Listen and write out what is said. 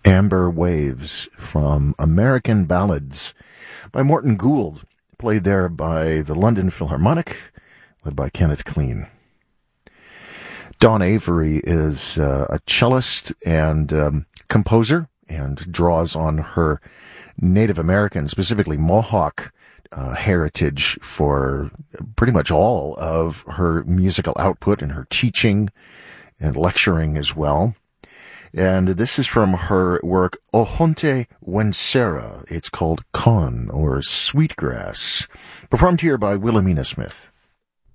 Amber Waves from American Ballads by Morton Gould, played there by the London Philharmonic, led by Kenneth Clean. Dawn Avery is a cellist and composer and draws on her Native American, specifically Mohawk, heritage for pretty much all of her musical output and her teaching and lecturing as well. And this is from her work Ohonte Wensera. It's called Con, or Sweetgrass, performed here by Wilhelmina Smith.